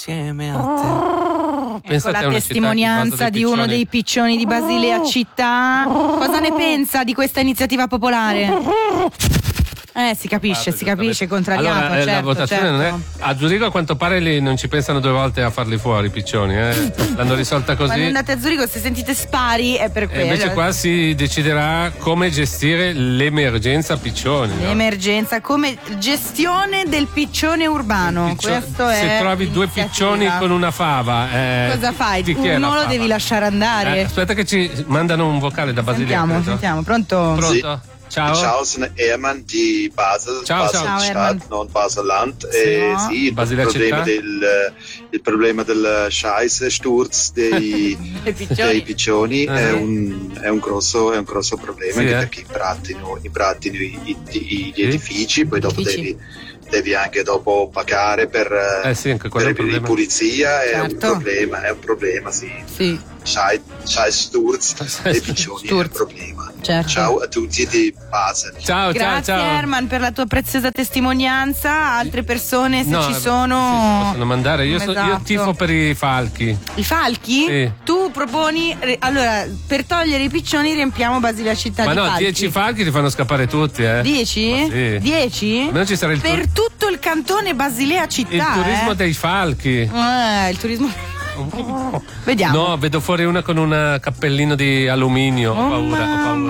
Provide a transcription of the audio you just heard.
insieme a te. Ecco la testimonianza di uno dei piccioni di Basilea città. Cosa ne pensa di questa iniziativa popolare? Si capisce, contrariato. Allora, certo, la votazione certo. non è. A Zurigo a quanto pare lì non ci pensano 2 volte a farli fuori i piccioni, l'hanno risolta così. Quando andate a Zurigo, se sentite spari è per quello. Invece qua si deciderà come gestire l'emergenza piccioni. L'emergenza, come gestione del piccione urbano. Questo è. Se trovi 2 piccioni con una fava, cosa fai? di chi è la Uno lo fava? devi lasciare andare. Aspetta che ci mandano un vocale da Basilea. Sentiamo, pronto? Pronto? Ciao. Ciao, sono Ehrman di Basel, Ciao, Basel-Stadt, non Basel-Land. Sì, il problema del Scheiße-Sturz dei piccioni è un grosso problema, sì, perché imbrattino gli edifici, poi dopo devi anche dopo pagare per pulizia, certo. È un problema, sì. Scheißsturz dei piccioni è un problema. Certo. Ciao a tutti di Basel. Grazie Herman per la tua preziosa testimonianza. Altre persone se ci sono possono mandare. Io tifo per i falchi. I falchi? Sì. Tu proponi, allora, per togliere i piccioni riempiamo Basilea città di falchi. 10 falchi ti fanno scappare tutti, 10? Sì. 10? Almeno ci sarà per tutto il cantone Basilea città. Il turismo dei falchi. Il turismo. Vediamo. No, vedo fuori una con un cappellino di alluminio. Ho paura.